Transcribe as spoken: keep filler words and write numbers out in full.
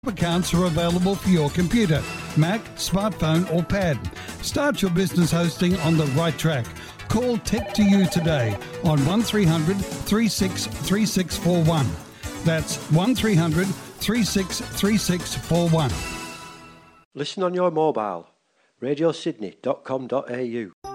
Accounts are available for your computer, Mac, smartphone or pad. Start your business hosting on the right track. Call Tech to You today on one three hundred, three six three six four one. That's one three hundred, three six three six four one. Listen on your mobile. radio sydney dot com dot a u.